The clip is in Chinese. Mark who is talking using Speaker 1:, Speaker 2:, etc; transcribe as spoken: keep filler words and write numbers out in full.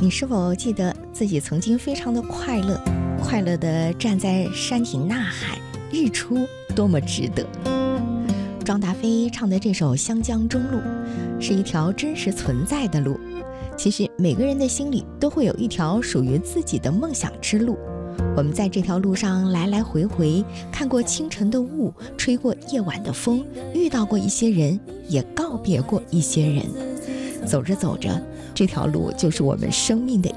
Speaker 1: 你是否记得自己曾经非常的快乐，快乐地站在山顶呐喊，日出多么值得。庄达菲唱的这首《湘江中路》是一条真实存在的路，其实每个人的心里都会有一条属于自己的梦想之路。我们在这条路上来来回回，看过清晨的雾，吹过夜晚的风，遇到过一些人，也告别过一些人。走着走着，这条路就是我们生命的